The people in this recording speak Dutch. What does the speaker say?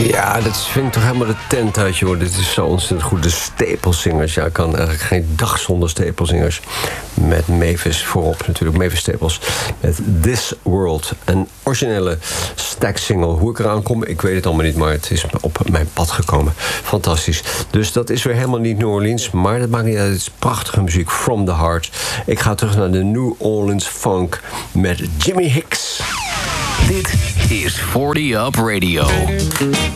Ja, dat vindt toch helemaal de tent uit, joh. Dit is zo ontzettend goed. De Staplezingers. Ja, ik kan eigenlijk geen dag zonder Staplezingers. Met Mavis voorop natuurlijk. Mavis Staples. Met This World. Een originele Stax-single. Hoe ik eraan kom, ik weet het allemaal niet. Maar het is op mijn pad gekomen. Fantastisch. Dus dat is weer helemaal niet New Orleans. Maar dat maakt niet uit. Het is prachtige muziek. From the Heart. Ik ga terug naar de New Orleans Funk. Met Jimmy Hicks. Dit is 40 Up Radio.